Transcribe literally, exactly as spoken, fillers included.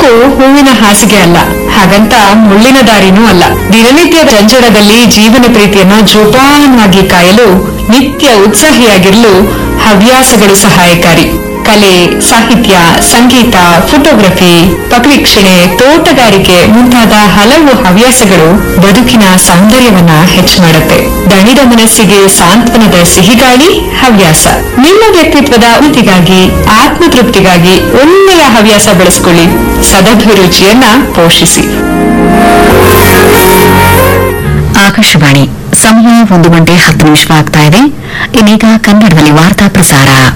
ಬದುಕು ಹೂವಿನ ಹಾಸಿಗೆ ಅಲ್ಲ, ಹಾಗಂತ ಮುಳ್ಳಿನ ದಾರಿನೂ ಅಲ್ಲ. ದಿನನಿತ್ಯದ ಜಂಜಡದಲ್ಲಿ ಜೀವನ ಪ್ರೀತಿಯನ್ನ ಜೋಪಾನವಾಗಿ ಕಾಯಲು, ನಿತ್ಯ ಉತ್ಸಾಹಿಯಾಗಿರಲು ಹವ್ಯಾಸಗಳು ಸಹಾಯಕಾರಿ. ಕಲೆ, ಸಾಹಿತ್ಯ, ಸಂಗೀತ, ಫೋಟೋಗ್ರಫಿ, ಪಕ್ಷಿವೀಕ್ಷಣೆ, ತೋಟಗಾರಿಕೆ ಮುಂತಾದ ಹಲವು ಹವ್ಯಾಸಗಳು ಬದುಕಿನ ಸೌಂದರ್ಯವನ್ನ ಹೆಚ್ಚು ಮಾಡುತ್ತೆ. ದಣಿದ ಮನಸ್ಸಿಗೆ ಸಾಂತ್ವನದ ಸಿಹಿಗಾಳಿ ಹವ್ಯಾಸ. ನಿಮ್ಮ ವ್ಯಕ್ತಿತ್ವದ ಉನ್ನತಿಗಾಗಿ, ಆತ್ಮತೃಪ್ತಿಗಾಗಿ ಒಳ್ಳೆಯ ಹವ್ಯಾಸ ಬೆಳೆಸಿಕೊಳ್ಳಿ. ಸದಭಿರುಚಿಯನ್ನ ಪೋಷಿಸಿ. ಆಕಾಶವಾಣಿ, ಸಮಯ ಒಂದು ಗಂಟೆ ಹತ್ತು ನಿಮಿಷವಾಗ್ತಾ ಇದೆ. ಇನ್ನೀಗ ಕನ್ನಡದಲ್ಲಿ ವಾರ್ತಾ ಪ್ರಸಾರ.